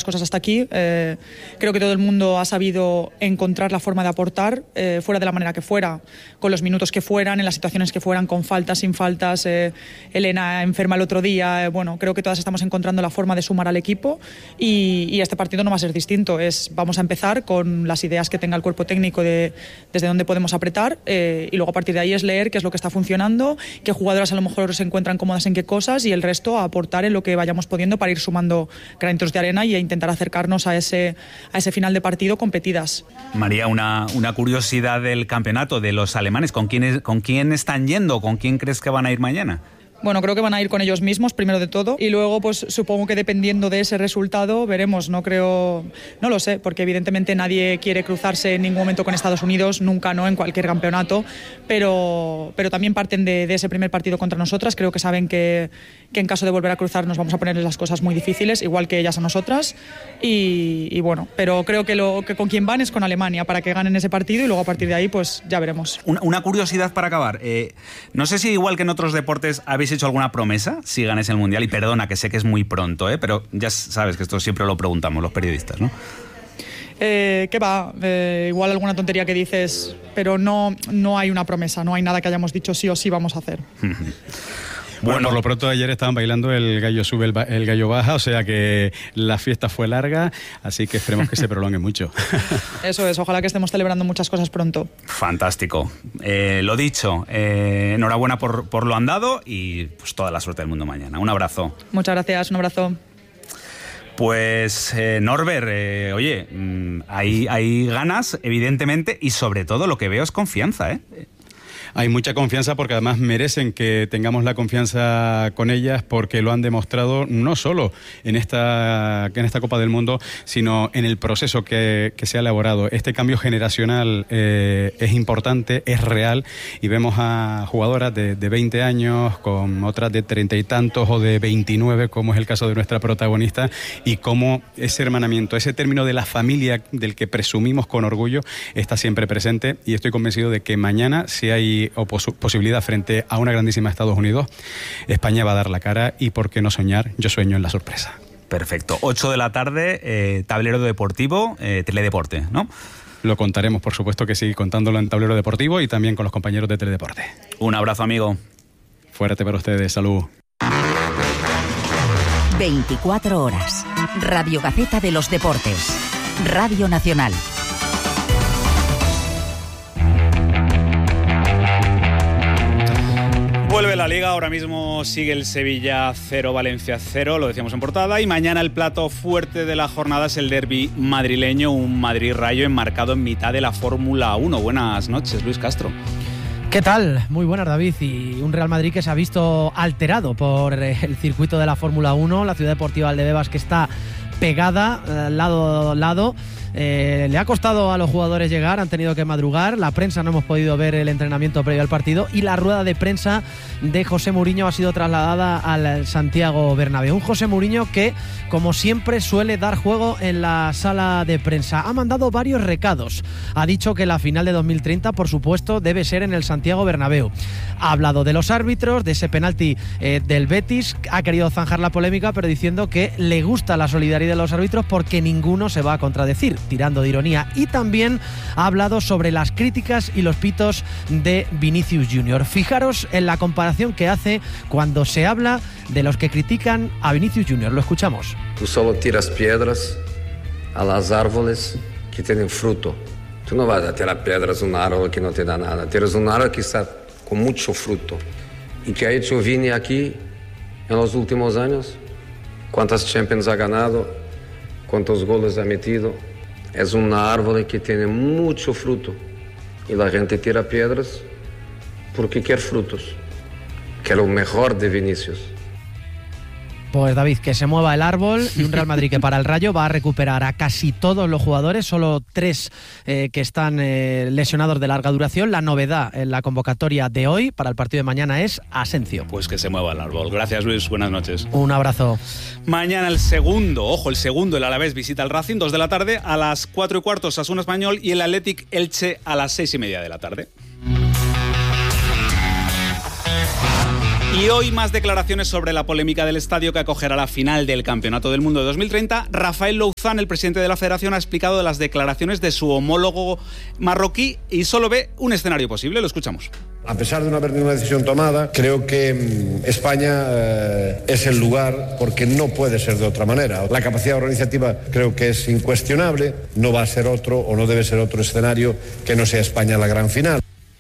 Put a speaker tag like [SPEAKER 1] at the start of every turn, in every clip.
[SPEAKER 1] las cosas hasta aquí. Creo que todo el mundo ha sabido encontrar la forma de aportar, fuera de la manera que fuera, con los minutos que fueran, en las situaciones que fueran, con faltas, sin faltas. Elena enferma el otro día. Bueno, creo que todas estamos encontrando la forma de sumar al equipo y este partido no va a ser distinto. Vamos a empezar con las ideas que tenga el cuerpo técnico desde dónde podemos apretar, y luego a partir de ahí es leer qué es lo que está funcionando, qué jugadoras a lo mejor se encuentran cómodas en qué cosas, y el resto a aportar en lo que vayamos pudiendo para ir sumando granitos de arena y intentar acercarnos a ese final de partido competidas.
[SPEAKER 2] María, una curiosidad del campeonato de los alemanes, ¿con quién están yendo? ¿Con quién crees que van a ir mañana?
[SPEAKER 1] Bueno, creo que van a ir con ellos mismos, primero de todo, y luego pues supongo que dependiendo de ese resultado veremos. No lo sé, porque evidentemente nadie quiere cruzarse en ningún momento con Estados Unidos, nunca, no, en cualquier campeonato, pero también parten de ese primer partido contra nosotras. Creo que saben que en caso de volver a cruzarnos vamos a ponerles las cosas muy difíciles, igual que ellas a nosotras, y bueno, pero creo que con quien van es con Alemania, para que ganen ese partido, y luego a partir de ahí pues ya veremos.
[SPEAKER 2] Una curiosidad para acabar, no sé si igual que en otros deportes habéis hecho alguna promesa si ganes el Mundial, y perdona que sé que es muy pronto, pero ya sabes que esto siempre lo preguntamos los periodistas, ¿no?
[SPEAKER 1] ¿Qué va? Igual alguna tontería que dices, pero no hay una promesa, no hay nada que hayamos dicho sí o sí vamos a hacer.
[SPEAKER 3] Bueno, por lo pronto ayer estaban bailando el gallo sube, el gallo baja, o sea que la fiesta fue larga, así que esperemos que se prolongue mucho.
[SPEAKER 1] Eso es, ojalá que estemos celebrando muchas cosas pronto.
[SPEAKER 2] Fantástico. Lo dicho, enhorabuena por lo andado y pues toda la suerte del mundo mañana. Un abrazo.
[SPEAKER 1] Muchas gracias, un abrazo.
[SPEAKER 2] Pues Norbert, oye, hay ganas, evidentemente, y sobre todo lo que veo es confianza, ¿eh?
[SPEAKER 3] Hay mucha confianza porque además merecen que tengamos la confianza con ellas, porque lo han demostrado no solo en esta Copa del Mundo, sino en el proceso que se ha elaborado. Este cambio generacional es importante, es real, y vemos a jugadoras de 20 años con otras de 30 y tantos o de 29, como es el caso de nuestra protagonista, y cómo ese hermanamiento, ese término de la familia del que presumimos con orgullo, está siempre presente, y estoy convencido de que mañana, si hay posibilidad frente a una grandísima Estados Unidos, España va a dar la cara, y por qué no soñar, yo sueño en la sorpresa.
[SPEAKER 2] Perfecto, 8 de la tarde, tablero deportivo, Teledeporte, ¿no?
[SPEAKER 3] Lo contaremos, por supuesto que sí, contándolo en tablero deportivo y también con los compañeros de Teledeporte.
[SPEAKER 2] Un abrazo, amigo.
[SPEAKER 3] Fuerte para ustedes, salud.
[SPEAKER 4] 24 horas, Radio Gaceta de los Deportes, Radio Nacional.
[SPEAKER 2] Vuelve la Liga, ahora mismo sigue el Sevilla 0, Valencia 0, lo decíamos en portada, y mañana el plato fuerte de la jornada es el derbi madrileño, un Madrid-Rayo enmarcado en mitad de la Fórmula 1. Buenas noches, Luis Castro.
[SPEAKER 5] ¿Qué tal? Muy buenas, David. Y un Real Madrid que se ha visto alterado por el circuito de la Fórmula 1, la ciudad deportiva Valdebebas, que está pegada lado a lado. Le ha costado a los jugadores llegar, han tenido que madrugar. La prensa no hemos podido ver el entrenamiento previo al partido, y la rueda de prensa de José Mourinho ha sido trasladada al Santiago Bernabéu. Un José Mourinho que, como siempre, suele dar juego en la sala de prensa. Ha mandado varios recados. Ha dicho que la final de 2030, por supuesto, debe ser en el Santiago Bernabéu. Ha hablado de los árbitros, de ese penalti del Betis. Ha querido zanjar la polémica, pero diciendo que le gusta la solidaridad de los árbitros porque ninguno se va a contradecir, tirando de ironía. Y también ha hablado sobre las críticas y los pitos de Vinicius Junior. Fijaros en la comparación que hace cuando se habla de los que critican a Vinicius Junior. Lo escuchamos.
[SPEAKER 6] Tú solo tiras piedras a las árboles que tienen fruto. Tú no vas a tirar piedras a un árbol que no te da nada. Tienes un árbol que está con mucho fruto. ¿Y qué ha hecho Vini aquí en los últimos años? ¿Cuántas Champions ha ganado? ¿Cuántos goles ha metido? Es un árbol que tiene mucho fruto, y la gente tira piedras porque quiere frutos, que es lo mejor de Vinicius.
[SPEAKER 5] Pues David, que se mueva el árbol, y un Real Madrid que para el Rayo va a recuperar a casi todos los jugadores, solo 3 que están lesionados de larga duración. La novedad en la convocatoria de hoy para el partido de mañana es Asensio.
[SPEAKER 2] Pues que se mueva el árbol. Gracias, Luis, buenas noches.
[SPEAKER 5] Un abrazo.
[SPEAKER 2] Mañana el segundo, el Alavés visita al Racing, 2 de la tarde, a las 4:15 Osasuna Español, y el Athletic Elche a las 6:30 de la tarde. Y hoy más declaraciones sobre la polémica del estadio que acogerá la final del Campeonato del Mundo de 2030. Rafael Louzán, el presidente de la Federación, ha explicado las declaraciones de su homólogo marroquí y solo ve un escenario posible. Lo escuchamos.
[SPEAKER 7] A pesar de no haber ninguna decisión tomada, creo que España es el lugar porque no puede ser de otra manera. La capacidad organizativa creo que es incuestionable. No va a ser otro o no debe ser otro escenario que no sea España la gran final.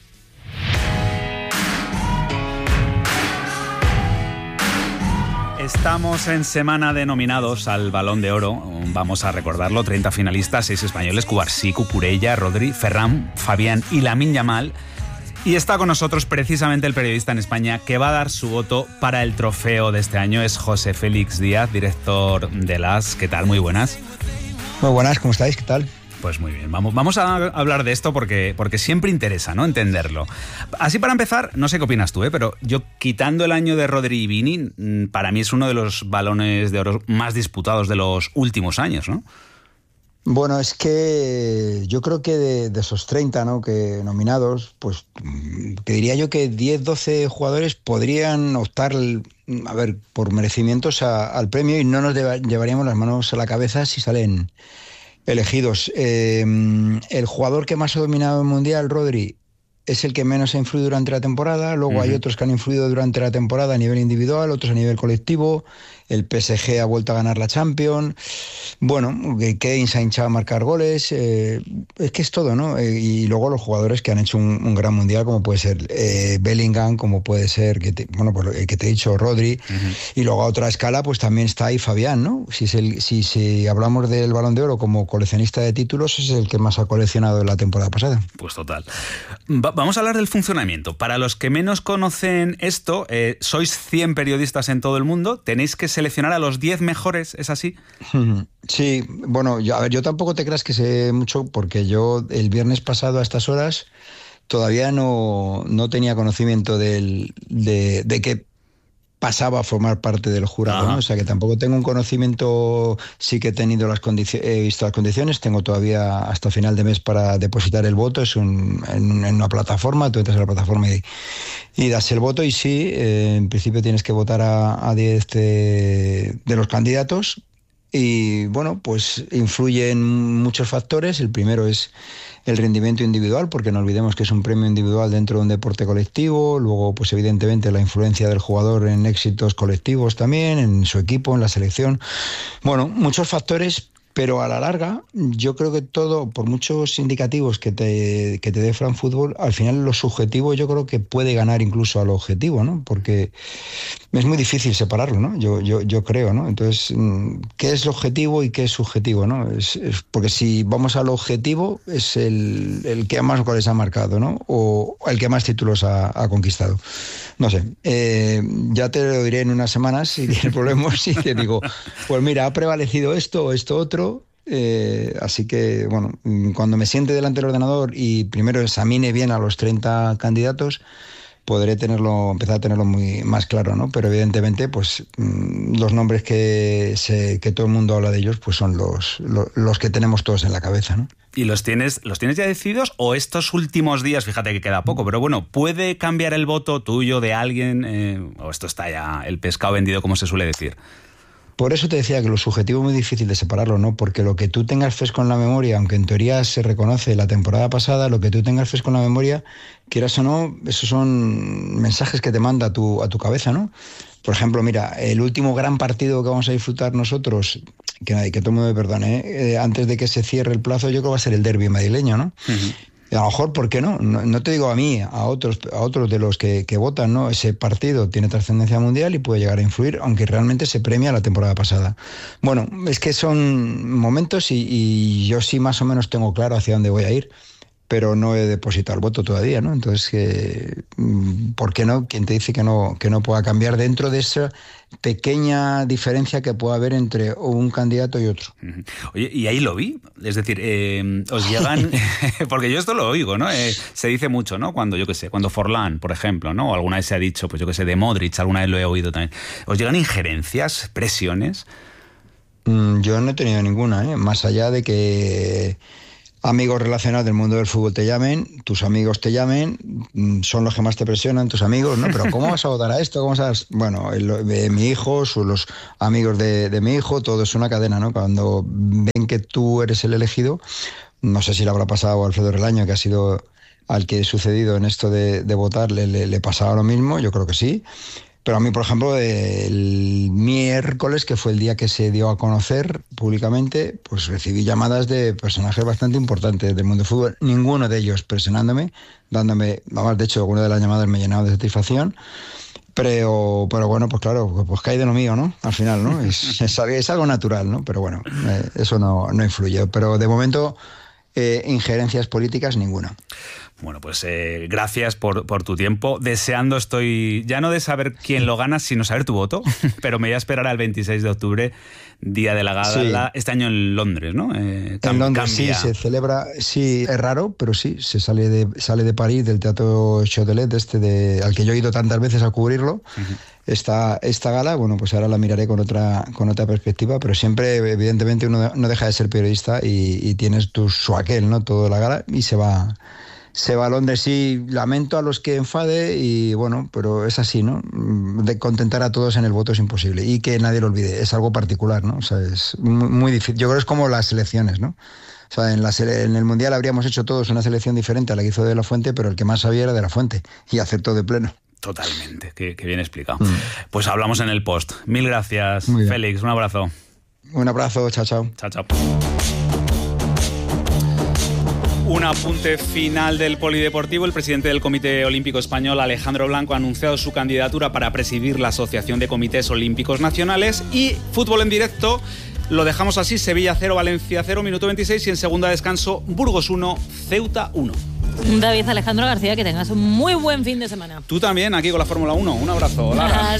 [SPEAKER 2] Estamos en semana de nominados al Balón de Oro. Vamos a recordarlo, 30 finalistas, 6 españoles: Cubarsí, Cucurella, Rodri, Ferran, Fabián y Lamine Yamal. Y está con nosotros precisamente el periodista en España que va a dar su voto para el trofeo de este año. Es José Félix Díaz, director de AS. ¿Qué tal? Muy buenas.
[SPEAKER 8] Muy buenas, ¿cómo estáis? ¿Qué tal?
[SPEAKER 2] Pues muy bien, vamos a hablar de esto porque siempre interesa, ¿no?, entenderlo. Así para empezar, no sé qué opinas tú, pero yo, quitando el año de Rodri y Vini, para mí es uno de los balones de oro más disputados de los últimos años, ¿no?
[SPEAKER 8] Bueno, es que yo creo que de esos 30, ¿no?, que nominados, pues que diría yo que 10, 12 jugadores podrían optar, por merecimientos al premio y no nos llevaríamos las manos a la cabeza si salen elegidos. El jugador que más ha dominado el Mundial, Rodri, es el que menos ha influido durante la temporada. Luego hay otros que han influido durante la temporada a nivel individual, otros a nivel colectivo. El PSG ha vuelto a ganar la Champions. Bueno, Kane se ha hinchado a marcar goles. Es que es todo, ¿no? Y luego los jugadores que han hecho un gran Mundial, como puede ser Bellingham, como puede ser, que te he dicho, Rodri. Y luego a otra escala, pues también está ahí Fabián, ¿no? Si hablamos del Balón de Oro como coleccionista de títulos, es el que más ha coleccionado en la temporada pasada.
[SPEAKER 2] Pues total. Vamos a hablar del funcionamiento. Para los que menos conocen esto, sois 100 periodistas en todo el mundo, tenéis que seleccionar a los 10 mejores, ¿es así?
[SPEAKER 8] Sí, bueno, yo tampoco te creas que sé mucho, porque yo el viernes pasado a estas horas todavía no tenía conocimiento de que pasaba a formar parte del jurado, ¿no? O sea que tampoco tengo un conocimiento. Sí que he tenido he visto las condiciones, tengo todavía hasta final de mes para depositar el voto. Es en una plataforma, tú entras a la plataforma y das el voto, y sí, en principio tienes que votar a 10 de los candidatos. Y bueno, pues influyen muchos factores. El primero es el rendimiento individual, porque no olvidemos que es un premio individual dentro de un deporte colectivo. Luego, pues evidentemente la influencia del jugador en éxitos colectivos también, en su equipo, en la selección. Bueno, muchos factores, pero a la larga yo creo que todo, por muchos indicativos que te dé Fran Fútbol, al final lo subjetivo yo creo que puede ganar incluso al objetivo, ¿no? Porque es muy difícil separarlo, ¿no? Yo creo, ¿no? Entonces, ¿qué es lo objetivo y qué es subjetivo, ¿no? Porque si vamos al objetivo, es el que más goles ha marcado, ¿no? O el que más títulos ha conquistado. No sé, ya te lo diré en unas semanas si tienes problemas y te digo, pues mira, ha prevalecido esto o esto otro. Así que, bueno, cuando me siente delante del ordenador y primero examine bien a los 30 candidatos, podré empezar a tenerlo muy más claro, ¿no? Pero evidentemente, pues los nombres que todo el mundo habla de ellos, pues son los que tenemos todos en la cabeza, ¿no?
[SPEAKER 2] ¿Y los tienes ya decididos o estos últimos días, fíjate que queda poco, pero bueno, puede cambiar el voto tuyo, de alguien, o esto está ya el pescado vendido, como se suele decir?
[SPEAKER 8] Por eso te decía que lo subjetivo es muy difícil de separarlo, ¿no? Porque lo que tú tengas fresco en la memoria, aunque en teoría se reconoce la temporada pasada, lo que tú tengas fresco en la memoria, quieras o no, esos son mensajes que te manda a tu cabeza, ¿no? Por ejemplo, mira, el último gran partido que vamos a disfrutar nosotros, que todo el mundo me perdone, antes de que se cierre el plazo, yo creo que va a ser el derbi madrileño, ¿no? A lo mejor, ¿por qué no? No te digo a mí, a otros de los que votan, ¿no? Ese partido tiene trascendencia mundial y puede llegar a influir, aunque realmente se premia la temporada pasada. Bueno, es que son momentos y yo sí más o menos tengo claro hacia dónde voy a ir, pero no he depositado el voto todavía, ¿no? Entonces, ¿por qué no? ¿Quién te dice que no pueda cambiar dentro de esa pequeña diferencia que pueda haber entre un candidato y otro?
[SPEAKER 2] Oye, y ahí lo vi, es decir, os llegan, porque yo esto lo oigo, ¿no? Se dice mucho, ¿no? Cuando Forlán, por ejemplo, ¿no? O alguna vez se ha dicho, pues yo qué sé, de Modric, alguna vez lo he oído también. ¿Os llegan injerencias, presiones?
[SPEAKER 8] Yo no he tenido ninguna, más allá de que amigos relacionados del mundo del fútbol te llamen, tus amigos te llamen, son los que más te presionan, tus amigos, ¿no? Pero ¿cómo vas a votar a esto? ¿Cómo sabes? Bueno, mi hijo, los amigos de mi hijo, todo es una cadena, ¿no? Cuando ven que tú eres el elegido, no sé si le habrá pasado a Alfredo Relaño, que ha sido al que he sucedido en esto de votar, le pasaba lo mismo, yo creo que sí. Pero a mí, por ejemplo, el miércoles, que fue el día que se dio a conocer públicamente, pues recibí llamadas de personajes bastante importantes del mundo del fútbol, ninguno de ellos presionándome, dándome, vamos, de hecho, alguna de las llamadas me llenaba de satisfacción, pero bueno, pues claro, pues cae de lo mío, ¿no? Al final, ¿no? Es algo natural, ¿no? Pero bueno, eso no influye. Pero de momento, injerencias políticas, ninguna.
[SPEAKER 2] Bueno, pues gracias por tu tiempo. Deseando estoy, ya no de saber quién lo gana, sino saber tu voto, pero me voy a esperar al 26 de octubre, día de la gala, este año en Londres, ¿no?
[SPEAKER 8] En Londres, sí, se celebra, sí, es raro, pero sí, se sale de París, del Teatro Châtelet, al que yo he ido tantas veces a cubrirlo. Uh-huh. Esta gala, bueno, pues ahora la miraré con otra perspectiva, pero siempre, evidentemente, uno no deja de ser periodista y tienes su aquel, ¿no? Toda la gala y se va a Londres. Sí, lamento a los que enfade y bueno, pero es así, ¿no? De contentar a todos en el voto es imposible y que nadie lo olvide, es algo particular, ¿no? O sea, es muy difícil. Yo creo que es como las selecciones, ¿no? O sea, en el Mundial habríamos hecho todos una selección diferente a la que hizo De La Fuente, pero el que más sabía era De La Fuente y acertó de pleno.
[SPEAKER 2] Totalmente, que bien explicado. Pues hablamos en el post. Mil gracias, Félix, un abrazo.
[SPEAKER 8] Un abrazo, chao, chao.
[SPEAKER 2] Chao, chao. Un apunte final del polideportivo. El presidente del Comité Olímpico Español, Alejandro Blanco, ha anunciado su candidatura para presidir la Asociación de Comités Olímpicos Nacionales. Y fútbol en directo, lo dejamos así: Sevilla 0, Valencia 0, minuto 26, y en segunda descanso, Burgos 1, Ceuta 1.
[SPEAKER 9] David Alejandro García, que tengas un muy buen fin de semana.
[SPEAKER 2] Tú también, aquí con la Fórmula 1. Un abrazo. Lara.